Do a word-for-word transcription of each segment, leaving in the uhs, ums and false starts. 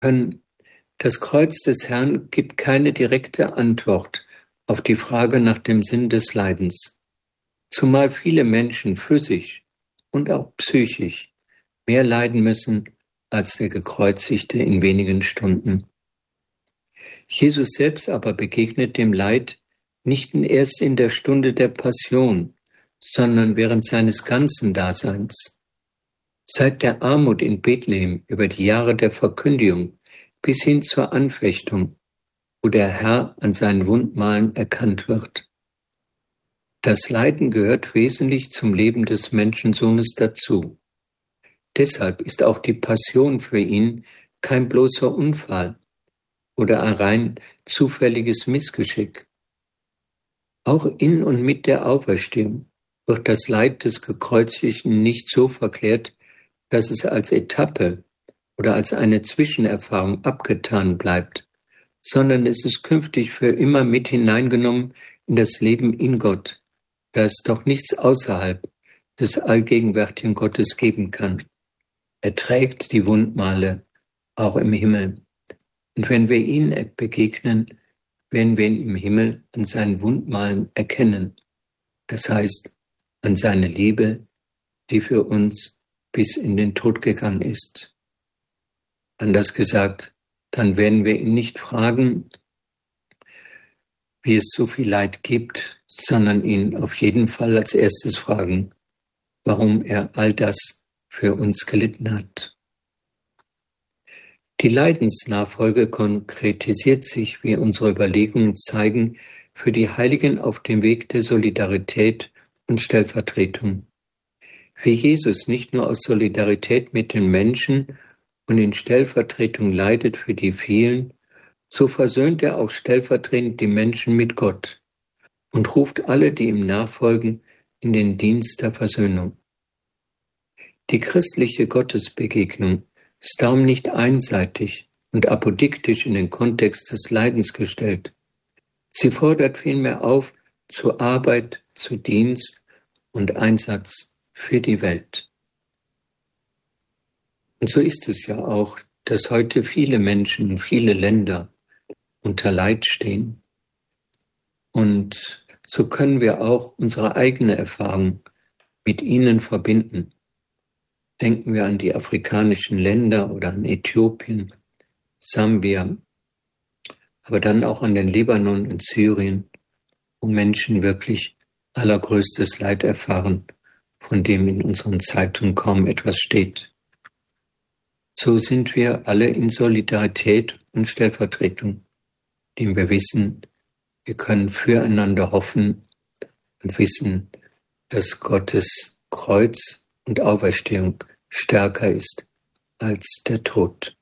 können. Das Kreuz des Herrn gibt keine direkte Antwort auf die Frage nach dem Sinn des Leidens, zumal viele Menschen physisch und auch psychisch mehr leiden müssen als der Gekreuzigte in wenigen Stunden. Jesus selbst aber begegnet dem Leid nicht erst in der Stunde der Passion, sondern während seines ganzen Daseins. Seit der Armut in Bethlehem über die Jahre der Verkündigung bis hin zur Anfechtung, wo der Herr an seinen Wundmalen erkannt wird. Das Leiden gehört wesentlich zum Leben des Menschensohnes dazu. Deshalb ist auch die Passion für ihn kein bloßer Unfall oder ein rein zufälliges Missgeschick. Auch in und mit der Auferstehung wird das Leid des Gekreuzigten nicht so verklärt, dass es als Etappe oder als eine Zwischenerfahrung abgetan bleibt, sondern es ist künftig für immer mit hineingenommen in das Leben in Gott, da es doch nichts außerhalb des allgegenwärtigen Gottes geben kann. Er trägt die Wundmale auch im Himmel. Und wenn wir ihm begegnen, werden wir ihn im Himmel an seinen Wundmalen erkennen. Das heißt, an seine Liebe, die für uns bis in den Tod gegangen ist. Anders gesagt, dann werden wir ihn nicht fragen, wie es so viel Leid gibt, sondern ihn auf jeden Fall als erstes fragen, warum er all das für uns gelitten hat. Die Leidensnachfolge konkretisiert sich, wie unsere Überlegungen zeigen, für die Heiligen auf dem Weg der Solidarität und Stellvertretung. Wie Jesus nicht nur aus Solidarität mit den Menschen und in Stellvertretung leidet für die vielen, so versöhnt er auch stellvertretend die Menschen mit Gott und ruft alle, die ihm nachfolgen, in den Dienst der Versöhnung. Die christliche Gottesbegegnung ist darum nicht einseitig und apodiktisch in den Kontext des Leidens gestellt. Sie fordert vielmehr auf zu Arbeit, zu Dienst und Einsatz für die Welt. Und so ist es ja auch, dass heute viele Menschen in viele Länder unter Leid stehen. Und so können wir auch unsere eigene Erfahrung mit ihnen verbinden. Denken wir an die afrikanischen Länder oder an Äthiopien, Sambia, aber dann auch an den Libanon und Syrien, wo Menschen wirklich allergrößtes Leid erfahren, von dem in unseren Zeitungen kaum etwas steht. So sind wir alle in Solidarität und Stellvertretung, indem wir wissen, wir können füreinander hoffen und wissen, dass Gottes Kreuz und Auferstehung stärker ist als der Tod.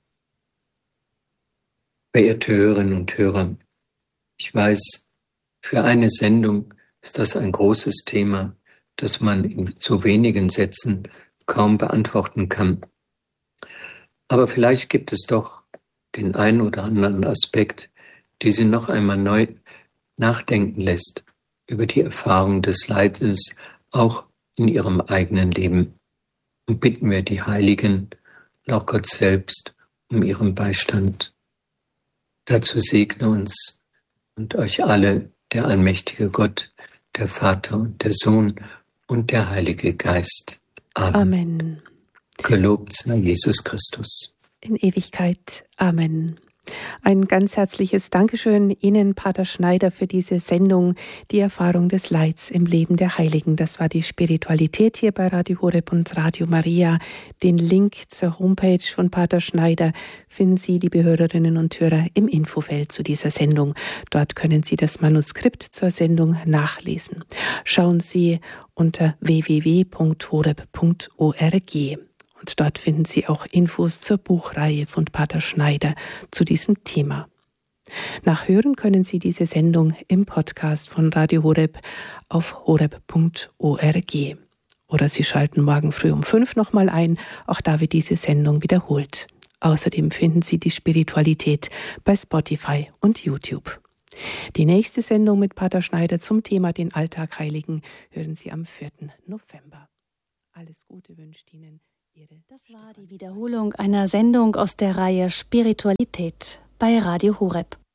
Verehrte Hörerinnen und Hörer, ich weiß, für eine Sendung ist das ein großes Thema, das man in so wenigen Sätzen kaum beantworten kann. Aber vielleicht gibt es doch den einen oder anderen Aspekt, der Sie noch einmal neu nachdenken lässt über die Erfahrung des Leidens, auch in Ihrem eigenen Leben. Und bitten wir die Heiligen und auch Gott selbst um ihren Beistand. Dazu segne uns und euch alle der allmächtige Gott, der Vater und der Sohn und der Heilige Geist. Amen. Amen. Gelobt sei Jesus Christus. In Ewigkeit. Amen. Ein ganz herzliches Dankeschön Ihnen, Pater Schneider, für diese Sendung, die Erfahrung des Leids im Leben der Heiligen. Das war die Spiritualität hier bei Radio Horeb und Radio Maria. Den Link zur Homepage von Pater Schneider finden Sie, liebe Hörerinnen und Hörer, im Infofeld zu dieser Sendung. Dort können Sie das Manuskript zur Sendung nachlesen. Schauen Sie unter w w w punkt horeb punkt org. Und dort finden Sie auch Infos zur Buchreihe von Pater Schneider zu diesem Thema. Nachhören können Sie diese Sendung im Podcast von Radio Horeb auf horeb punkt org. Oder Sie schalten morgen früh um fünf nochmal ein, auch da wird diese Sendung wiederholt. Außerdem finden Sie die Spiritualität bei Spotify und YouTube. Die nächste Sendung mit Pater Schneider zum Thema den Alltag Heiligen hören Sie am vierten November. Alles Gute wünscht Ihnen Das war die Wiederholung einer Sendung aus der Reihe Spiritualität bei Radio Horeb.